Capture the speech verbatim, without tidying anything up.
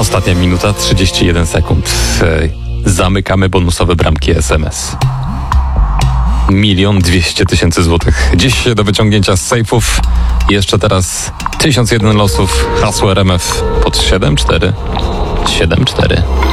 Ostatnia minuta, trzydzieści jeden sekund. Zamykamy bonusowe bramki S M S. Milion dwieście tysięcy złotych. Dziś do wyciągnięcia z sejfów. Jeszcze teraz tysiąc jeden losów. Hasło R M F pod siedem cztery siedem cztery.